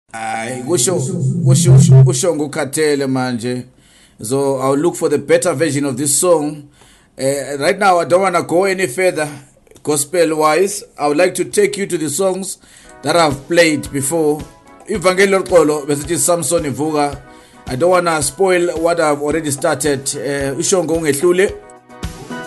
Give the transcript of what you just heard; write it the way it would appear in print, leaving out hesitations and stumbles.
Hayi kusho ngokhathele manje. So I'll look for the better version of this song. Right now I don't want to go any further gospel wise. I would like to take you to the songs that I've played before. Ivangeli Lolo besithi Samson Ivuka. I don't want to spoil what I've already started. Usho ngongehlule